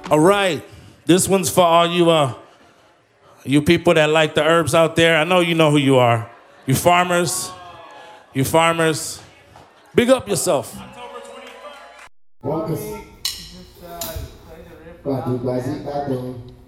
All right, this one's for all you people that like the herbs out there. I know you know who you are. You farmers. You farmers. Big up yourself. Focus. Quatro, quase tá bem.